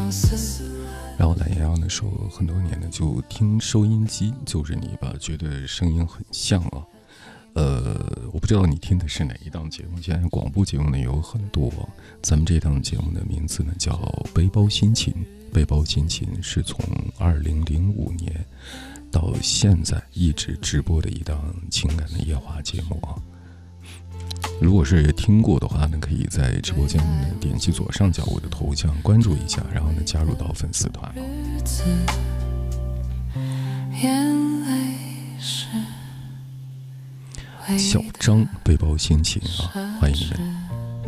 然后懒羊羊呢说，很多年呢就听收音机，就是你吧，觉得声音很像啊。我不知道你听的是哪一档节目，现在广播节目呢有很多，咱们这档节目的名字呢叫背包心情。背包心情是从2005年到现在一直直播的一档情感的夜话节目啊。如果是听过的话呢，可以在直播间呢点击左上角我的头像关注一下，然后呢加入到粉丝团啊。小张背包心情啊，欢迎你们。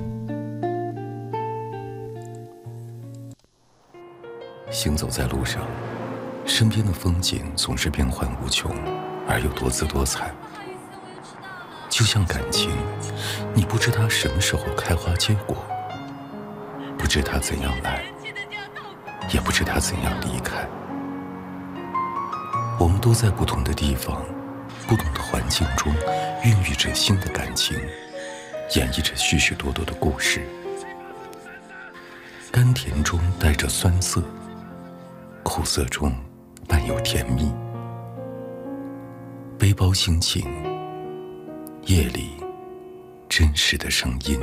行走在路上，身边的风景总是变幻无穷，而又多姿多彩。就像感情，你不知它什么时候开花结果，不知它怎样来，也不知它怎样离开。我们都在不同的地方，不同的环境中，孕育着新的感情，演绎着许许多多的故事。甘甜中带着酸涩，苦涩中伴有甜蜜。背包心情，夜里真实的声音。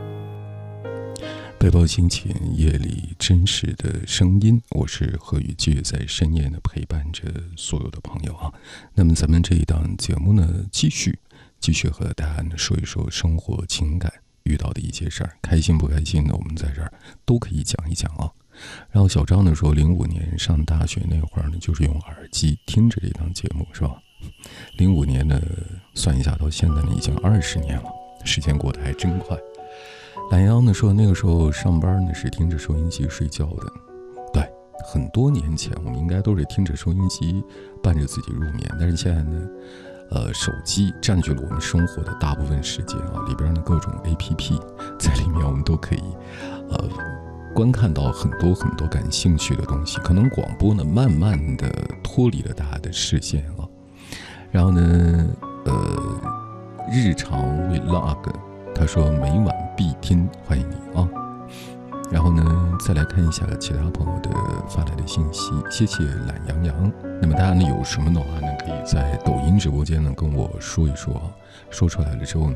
背包心情，夜里真实的声音。我是何宇剧，在深夜呢陪伴着所有的朋友啊。那么咱们这一档节目呢，继续和大家呢说一说生活情感遇到的一些事儿，开心不开心的，我们在这儿都可以讲一讲啊。然后小张呢说，05年上大学那会儿呢，就是用耳机听着这档节目，是吧？05年呢，算一下到现在呢，已经20年了，时间过得还真快。懒羊呢说，那个时候上班呢是听着收音机睡觉的。对，很多年前我们应该都是听着收音机伴着自己入眠，但是现在呢，手机占据了我们生活的大部分时间啊，里边的各种 APP 在里面，我们都可以观看到很多感兴趣的东西。可能广播呢，慢慢的脱离了大家的视线啊。然后呢，日常 vlog， 他说每晚必听，欢迎你啊。然后呢，再来看一下其他朋友的发来的信息，谢谢懒羊羊。那么大家呢有什么的话呢，可以在抖音直播间呢跟我说一说，说出来了之后